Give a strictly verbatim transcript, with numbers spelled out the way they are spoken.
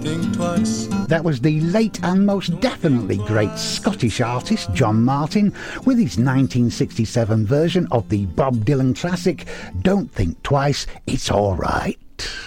think twice. That was the late and most definitely great Scottish artist John Martin with his nineteen sixty-seven version of the Bob Dylan classic Don't Think Twice, It's Alright.